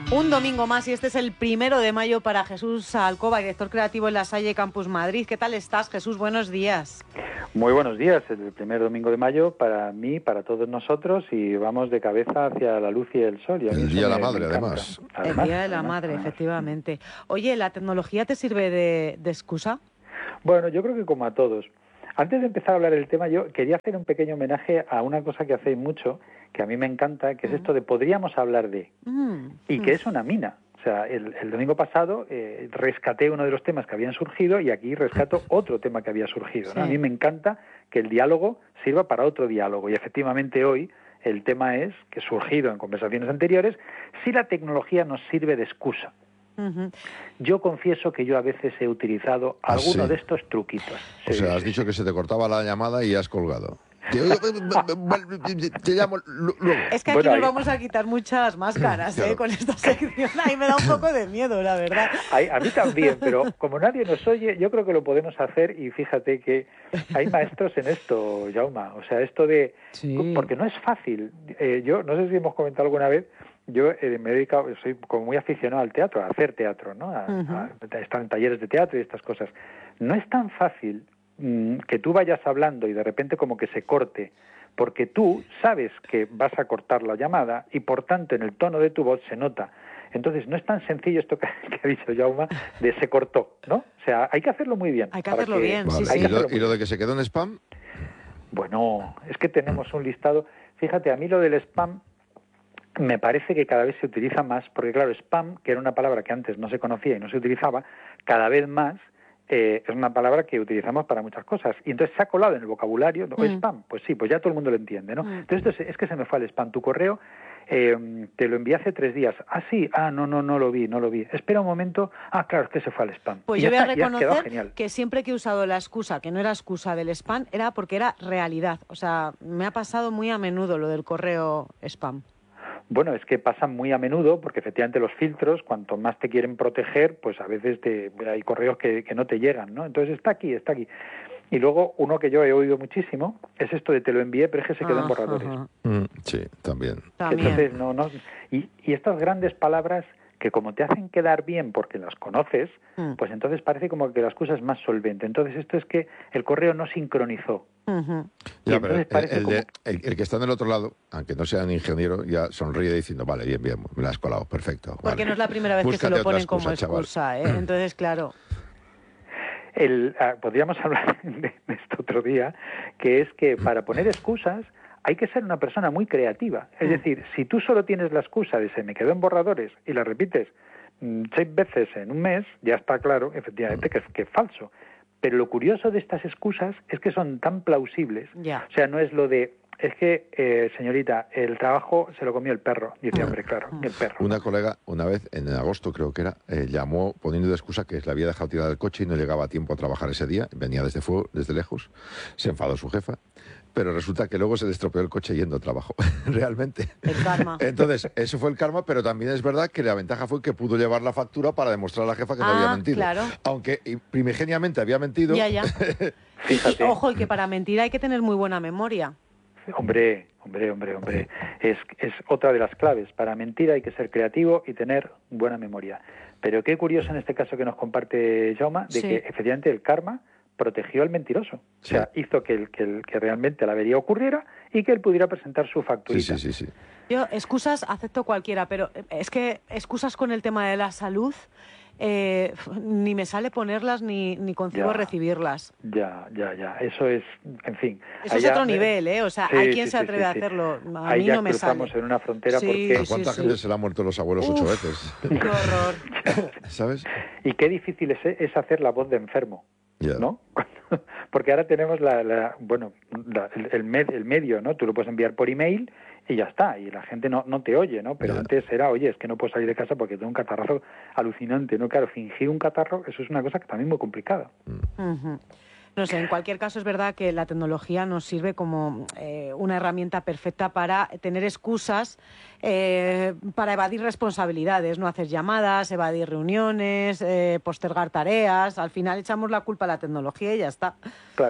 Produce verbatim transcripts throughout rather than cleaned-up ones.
Un domingo más y este es el primero de mayo para Jesús Alcoba, director creativo en La Salle Campus Madrid. ¿Qué tal estás, Jesús? Buenos días. Muy buenos días. Es el primer domingo de mayo para mí, para todos nosotros, y vamos de cabeza hacia la luz y el sol. Y a mí el eso Día de me- la Madre, me encanta. además. Además, El Día de la además, Madre, además. efectivamente. Oye, ¿la tecnología te sirve de, de excusa? Bueno, yo creo que como a todos. Antes de empezar a hablar del tema, yo quería hacer un pequeño homenaje a una cosa que hacéis mucho, que a mí me encanta, que es esto de podríamos hablar de, Mm, y que es una mina. O sea, el, el domingo pasado eh, rescaté uno de los temas que habían surgido y aquí rescato otro tema que había surgido, ¿no? Sí. A mí me encanta que el diálogo sirva para otro diálogo y efectivamente hoy el tema es, que surgido en conversaciones anteriores, si la tecnología nos sirve de excusa. ujú. Yo confieso que yo a veces he utilizado ¿Ah, alguno sí? de estos truquitos. O Sí, sea, sí, has dicho que se te cortaba la llamada y has colgado. Te, te llamo lu- luego. Es que aquí Bueno, nos ahí- vamos a quitar muchas máscaras, ¿eh? Claro. Con esta sección. Ahí me da un poco de miedo, la verdad. A, a mí también, pero como nadie nos oye, yo creo que lo podemos hacer y fíjate que hay maestros en esto, Jauma. O sea, esto de... Sí. Porque no es fácil. Eh, yo no sé si hemos comentado alguna vez, yo eh, me he dedicado, soy como muy aficionado al teatro, a hacer teatro, ¿no? A, Ujú. a estar en talleres de teatro y estas cosas. No es tan fácil mm, que tú vayas hablando y de repente como que se corte, porque tú sabes que vas a cortar la llamada y por tanto en el tono de tu voz se nota. Entonces no es tan sencillo esto que, que ha dicho Jauma de se cortó, ¿no? O sea, hay que hacerlo muy bien. Hay que para hacerlo bien, sí, Vale. hay sí. que ¿Y, lo, hacerlo muy y lo de bien. que se quedó en spam? Bueno, es que tenemos un listado. Fíjate, a mí lo del spam me parece que cada vez se utiliza más, porque claro, spam, que era una palabra que antes no se conocía y no se utilizaba, cada vez más eh, es una palabra que utilizamos para muchas cosas. Y entonces se ha colado en el vocabulario, ¿no? Mm. Spam, pues sí, pues ya todo el mundo lo entiende, ¿no? Mm. Entonces esto es, es que se me fue al spam. Tu correo eh, te lo envié hace tres días. Ah, sí, ah, no, no, no lo vi, no lo vi. Espera un momento. Ah, claro, es que se fue al spam. Pues Y yo ya voy a está, y has quedado reconocer genial. que siempre que he usado la excusa, que no era excusa del spam, era porque era realidad. O sea, me ha pasado muy a menudo lo del correo spam. Bueno, es que pasa muy a menudo porque efectivamente los filtros, cuanto más te quieren proteger, pues a veces te, hay correos que, que no te llegan, ¿no? Entonces está aquí, está aquí. Y luego uno que yo he oído muchísimo es esto de te lo envié, pero es que se quedó en Ajá, borradores. ajá. Mm, sí, también. También. Entonces, no, no, y, y estas grandes palabras que como te hacen quedar bien porque las conoces, Mm. pues entonces parece como que la excusa es más solvente. Entonces esto es que el correo no sincronizó. Ujú. Y Ya, pero entonces el, parece el de- como- el- el que está en el otro lado, aunque no sea un ingeniero, ya sonríe diciendo, vale, bien, bien, me la has colado, perfecto. Porque vale. no es la primera vez que se Búscate lo otra ponen como excusa, chaval. excusa, ¿eh? Entonces, claro. El, ah, podríamos hablar de, de esto otro día, que es que para poner excusas hay que ser una persona muy creativa. Es Mm. decir, si tú solo tienes la excusa de se me quedó en borradores y la repites mm, seis veces en un mes, ya está claro, efectivamente, que es, que es falso. Pero lo curioso de estas excusas es que son tan plausibles. Ya. O sea, no es lo de, es que, eh, señorita, el trabajo se lo comió el perro. Dice, Mm. hombre, claro, el perro. Una colega, una vez, en agosto creo que era, eh, llamó poniendo de excusa que le había dejado tirar el coche y no llegaba a tiempo a trabajar ese día, venía desde fuego, desde lejos, se enfadó su jefa, pero resulta que luego se le estropeó el coche yendo al trabajo, realmente. El karma. Entonces, eso fue el karma, pero también es verdad que la ventaja fue que pudo llevar la factura para demostrar a la jefa que no Ah, había mentido. claro. Aunque y, primigeniamente había mentido. Ya, ya. Fíjate. Y, ojo, y que para mentir hay que tener muy buena memoria. Hombre, hombre, hombre, hombre. Es, es otra de las claves. Para mentir hay que ser creativo y tener buena memoria. Pero qué curioso en este caso que nos comparte Jauma, de Sí. que efectivamente el karma protegió al mentiroso. Sí. O sea, hizo que, el, que, el, que realmente la avería ocurriera y que él pudiera presentar su Sí, facturita. sí, sí, sí. Yo, excusas acepto cualquiera, pero es que excusas con el tema de la salud, eh, ni me sale ponerlas ni, ni concibo Ya. recibirlas. Ya, ya, ya. Eso es, en fin. Eso ahí es ya- otro nivel, ¿eh? O sea, Sí, hay quien sí, se sí, atreve sí, a sí. hacerlo. A Ahí mí ya no me cruzamos sale. en una frontera Sí, porque... ¿A cuánta sí, gente sí. se le han muerto los abuelos ocho Uf. veces? Qué horror. ¿Sabes? Y qué difícil es, es hacer la voz de enfermo. Ya. ¿No? Porque ahora tenemos la, la bueno, la- el, el, med- el medio, ¿no? Tú lo puedes enviar por email y ya está, y la gente no, no te oye, ¿no? Pero Ya. antes era, oye, es que no puedo salir de casa porque tengo un catarrazo alucinante, ¿no? Claro, fingir un catarro, eso es una cosa que también muy complicada. Ujú. No sé, en cualquier caso es verdad que la tecnología nos sirve como eh, una herramienta perfecta para tener excusas, eh, para evadir responsabilidades, no hacer llamadas, evadir reuniones, eh, postergar tareas. Al final echamos la culpa a la tecnología y ya está. Claro.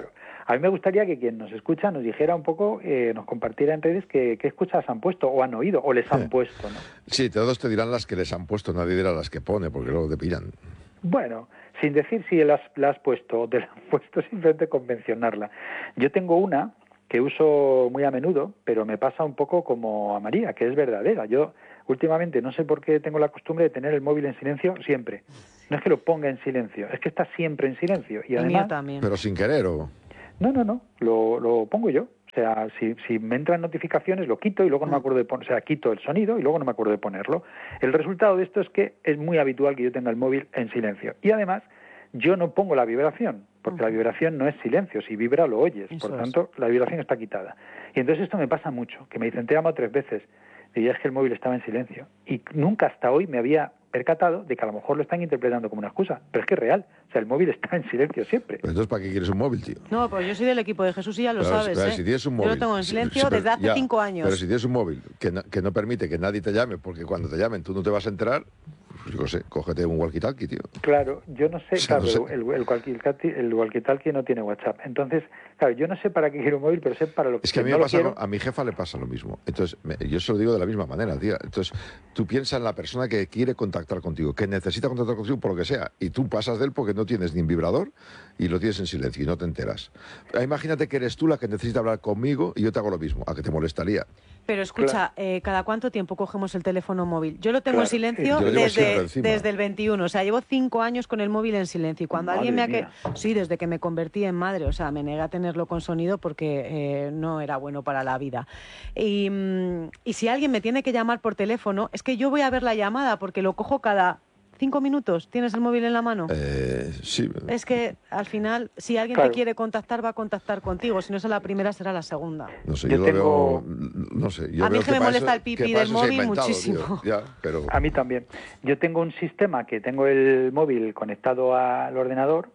A mí me gustaría que quien nos escucha nos dijera un poco, eh, nos compartiera en redes qué, qué escuchas han puesto o han oído o les han puesto, ¿no? Sí, todos te dirán las que les han puesto, nadie dirá las que pone, porque luego te pillan. Bueno, sin decir si las, la has puesto o te la han puesto, simplemente con mencionarla. Yo tengo una que uso muy a menudo, pero me pasa un poco como a María, que es verdadera. Yo últimamente no sé por qué tengo la costumbre de tener el móvil en silencio siempre. No es que lo ponga en silencio, es que está siempre en silencio. Y El además, mío también. Pero sin querer, ¿o? No, no, no, lo, lo pongo yo. O sea, si, si me entran notificaciones, lo quito y luego no me acuerdo de poner, o sea, quito el sonido y luego no me acuerdo de ponerlo. El resultado de esto es que es muy habitual que yo tenga el móvil en silencio. Y además, yo no pongo la vibración, porque la vibración no es silencio, si vibra lo oyes, Eso por es. tanto, la vibración está quitada. Y entonces esto me pasa mucho, que me dicen, te llamo tres veces, y es que el móvil estaba en silencio. Y nunca hasta hoy me había percatado de que a lo mejor lo están interpretando como una excusa, pero es que es real, o sea, el móvil está en silencio siempre. Pero entonces, ¿para qué quieres un móvil, tío? No, pues yo soy del equipo de Jesús y ya lo Pero, sabes, pero ¿eh? si tienes un Yo móvil, lo tengo en si- silencio si- pero- desde hace ya, cinco años. Pero si tienes un móvil que no, que no permite que nadie te llame, porque cuando te llamen tú no te vas a enterar, pues yo qué sé, cógete un walkie-talkie, tío. Claro, yo no sé, O sea, claro, no sé. el, el, walkie-talkie, el walkie-talkie no tiene WhatsApp. Entonces, claro, yo no sé para qué quiero un móvil, pero sé para lo que Es que a mí no me lo pasa, quiero. lo- a mi jefa le pasa lo mismo. Entonces, me- yo se lo digo de la misma manera, tía. Entonces, tú piensas en la persona que quiere contactar contigo, que necesita contactar contigo por lo que sea, y tú pasas de él porque no tienes ni un vibrador y lo tienes en silencio y no te enteras. Ah, Imagínate que eres tú la que necesita hablar conmigo y yo te hago lo mismo, a que te molestaría. Pero escucha, eh, ¿cada cuánto tiempo cogemos el teléfono móvil? Yo lo tengo Claro, en silencio yo lo llevo siempre desde, encima. desde el veintiuno, o sea, llevo cinco años con el móvil en silencio. Y cuando alguien me ha... Madre que mía. Sí, desde que me convertí en madre, o sea, me negué a tenerlo con sonido porque eh, no era bueno para la vida. Y, mm, y si alguien me tiene que llamar por teléfono, es que yo voy a ver la llamada porque lo cojo cada cinco minutos. ¿Tienes el móvil en la mano? Eh, sí. Es que al final, si alguien Claro. te quiere contactar, va a contactar contigo. Si no es a la primera, será la segunda. No sé, Yo yo, lo tengo- veo. No sé. Yo A mí veo es que me para molesta eso- el pipí que para del eso se ha móvil inventado, muchísimo. tío. Ya, pero. A mí también. Yo tengo un sistema que tengo el móvil conectado al ordenador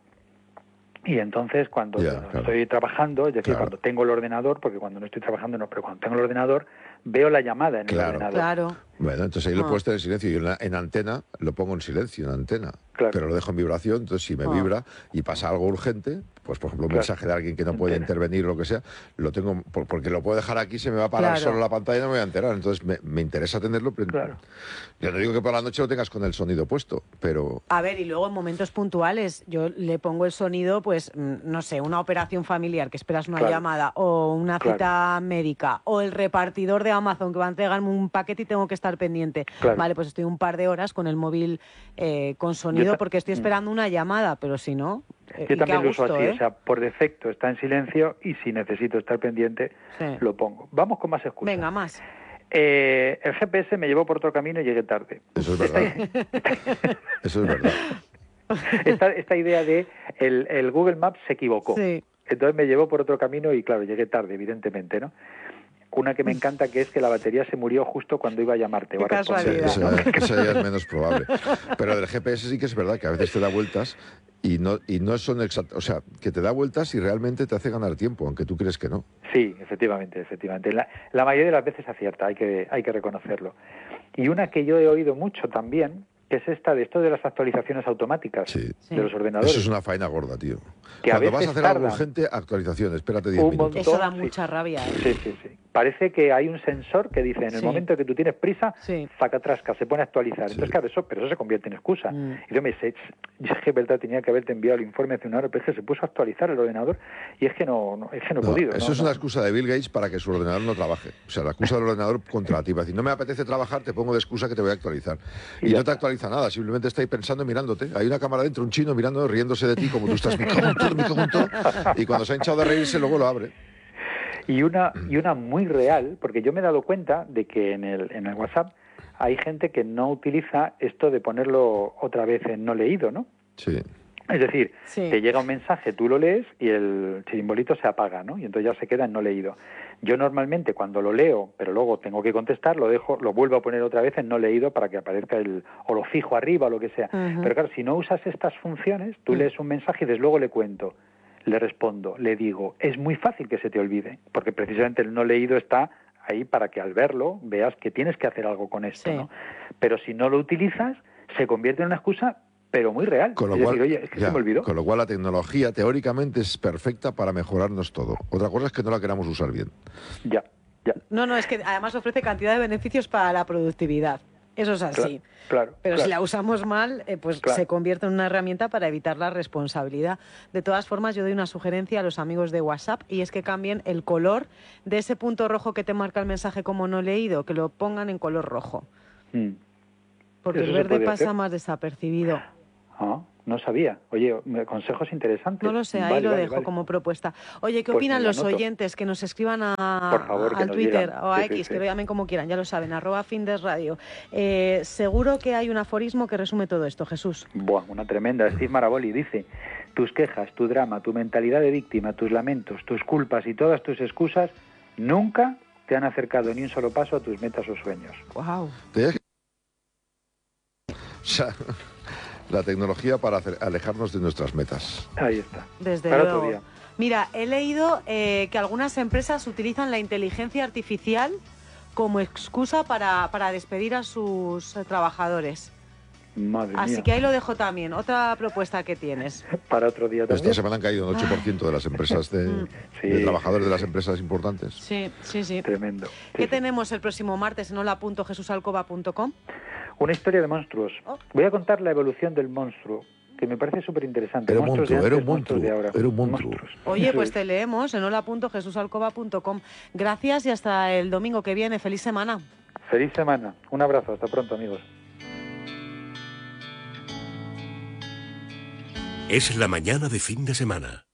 y entonces cuando Ya, yo no claro. estoy trabajando, es decir, Claro. cuando tengo el ordenador, porque cuando no estoy trabajando no, pero cuando tengo el ordenador veo la llamada en Claro. el ordenador. Claro. Bueno, entonces ahí lo Ah. puedes tener en silencio. Yo en, la- en antena lo pongo en silencio, en antena. Claro. Pero lo dejo en vibración, entonces si me Ah. vibra y pasa algo urgente, pues por ejemplo un Claro. mensaje de alguien que no puede Entera. intervenir o lo que sea, lo tengo, por- porque lo puedo dejar aquí, se me va a parar Claro. solo la pantalla y no me voy a enterar. Entonces me, me interesa tenerlo, pero Claro. yo no digo que por la noche lo tengas con el sonido puesto, pero A ver, y luego en momentos puntuales yo le pongo el sonido, pues, mm, no sé, una operación familiar, que esperas una Claro. llamada, o una Claro. cita médica, o el repartidor de Amazon que va a entregarme un paquete y tengo que estar pendiente. Claro. Vale, pues estoy un par de horas con el móvil eh, con sonido ta- porque estoy esperando una llamada, pero si no, eh, y Yo qué también a lo uso gusto, así, ¿eh? o sea, por defecto está en silencio y si necesito estar pendiente Sí. lo pongo. Vamos con más excusas. Venga, más. Eh, el G P S me llevó por otro camino y llegué tarde. eso es verdad. Eso es verdad. Esta, esta idea de el, el Google Maps se equivocó. Sí. Entonces me llevó por otro camino y claro, llegué tarde, evidentemente, ¿no? Una que me encanta que es que la batería se murió justo cuando iba a llamarte o a Qué responder. casualidad. Esa, esa ya es menos probable. Pero del G P S sí que es verdad que a veces te da vueltas y no, y no son exactas. O sea, que te da vueltas y realmente te hace ganar tiempo, aunque tú crees que no. Sí, efectivamente, efectivamente. La, la mayoría de las veces acierta, hay que, hay que reconocerlo. Y una que yo he oído mucho también, que es esta de esto de las actualizaciones automáticas Sí. Sí. de los ordenadores. Eso es una faena gorda, tío. Que a Cuando vas a veces hacer algo tardan urgente, actualización, espérate diez un minutos. Eso da sí. mucha rabia, ¿eh? Sí, sí, sí. Parece que hay un sensor que dice en el Sí. momento que tú tienes prisa, Sí. zacatrasca, se pone a actualizar. Sí. Entonces, claro, eso, pero eso se convierte en excusa. Mm. Y yo me dice, yo es que verdad tenía que haberte enviado el informe hace una hora, pero es que se puso a actualizar el ordenador y es que no, no es que no he No, podido. eso no, es no. una excusa de Bill Gates para que su ordenador no trabaje. O sea, la excusa del ordenador contra ti. Para decir, no me apetece trabajar, te pongo de excusa que te voy a actualizar. Y Y, ya no te está. actualiza nada, simplemente está ahí pensando y mirándote. Hay una cámara dentro, un chino mirando, riéndose de ti, como tú estás, me cago en todo, me cago en todo. Y cuando se ha hinchado de reírse, luego lo abre. Y una, y una muy real, porque yo me he dado cuenta de que en el, en el WhatsApp hay gente que no utiliza esto de ponerlo otra vez en no leído, ¿no? Sí. Es decir, Sí. te llega un mensaje, tú lo lees y el simbolito se apaga, ¿no? Y entonces ya se queda en no leído. Yo normalmente cuando lo leo, pero luego tengo que contestar, lo dejo, lo vuelvo a poner otra vez en no leído para que aparezca el, o lo fijo arriba o lo que sea. Ujú. Pero claro, si no usas estas funciones, tú Mm. lees un mensaje y desde luego le cuento, le respondo, le digo, es muy fácil que se te olvide, porque precisamente el no leído está ahí para que al verlo veas que tienes que hacer algo con esto, Sí. ¿no? Pero si no lo utilizas, se convierte en una excusa pero muy real. Con lo, es cual, decir, oye, es que ya, se me olvidó. con lo cual la tecnología teóricamente es perfecta para mejorarnos todo. Otra cosa es que no la queramos usar bien. Ya, ya. No, no, es que además ofrece cantidad de beneficios para la productividad. Eso es así. Claro, claro, Pero claro. si la usamos mal, eh, pues Claro. se convierte en una herramienta para evitar la responsabilidad. De todas formas, yo doy una sugerencia a los amigos de WhatsApp y es que cambien el color de ese punto rojo que te marca el mensaje como no leído, que lo pongan en color rojo. Mm. Porque ¿Eso el se verde puede pasa hacer? más desapercibido. Ah, no sabía. Oye, me- consejos interesantes. No lo sé, ahí Vale, lo vale, dejo vale. como propuesta. Oye, ¿qué Pues opinan me lo los anoto. oyentes? Que nos escriban a, Por favor, que al nos Twitter digan. o a Sí, sí, X, sí. que lo llamen como quieran, ya lo saben, arroba Findes Radio. Eh, seguro que hay un aforismo que resume todo esto, Jesús. Buah, una tremenda. Steve Maraboli dice: tus quejas, tu drama, tu mentalidad de víctima, tus lamentos, tus culpas y todas tus excusas nunca te han acercado ni un solo paso a tus metas o sueños. Wow. ¿Te- O sea, la tecnología para hacer- alejarnos de nuestras metas. Ahí está. Desde Para luego. otro día. Mira, he leído eh, que algunas empresas utilizan la inteligencia artificial como excusa para, para despedir a sus eh, trabajadores. Madre Así mía. que ahí lo dejo también. Otra propuesta que tienes. Para otro día Esta también. semana han caído un ocho por ciento de las empresas, de, Sí. de trabajadores de las empresas importantes. Sí, sí, sí. Tremendo. Sí, ¿Qué sí. tenemos el próximo martes en hola punto jesús alcoba punto com? Una historia de monstruos. Oh. Voy a contar la evolución del monstruo, que me parece súper interesante. Era un Monstruos de monstruo, era antes, un monstruos de monstruo, ahora. era un monstruo. Monstruos. Oye, Eso pues es. te leemos en hola punto jesús alcoba punto com. Gracias y hasta el domingo que viene. Feliz semana. Feliz semana. Un abrazo. Hasta pronto, amigos. Es la mañana de fin de semana.